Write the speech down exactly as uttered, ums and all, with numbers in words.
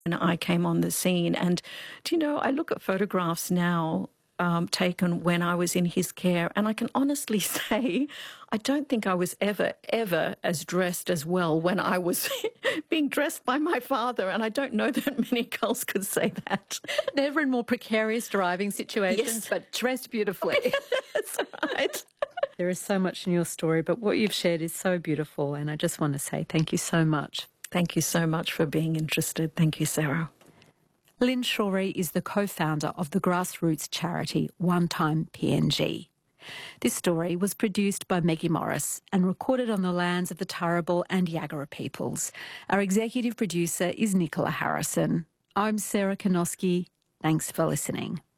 when I came on the scene. And, do you know, I look at photographs now um, taken when I was in his care, and I can honestly say I don't think I was ever, ever as dressed as well when I was being dressed by my father, and I don't know that many girls could say that. Never in more precarious driving situations, Yes. but dressed beautifully. That's right. There is so much in your story, but what you've shared is so beautiful, and I just want to say thank you so much. Thank you so much for being interested. Thank you, Sarah. Lynn Shorey is the co-founder of the grassroots charity One Time P N G. This story was produced by Maggie Morris and recorded on the lands of the Turrbal and Yagara peoples. Our executive producer is Nicola Harrison. I'm Sarah Konoski. Thanks for listening.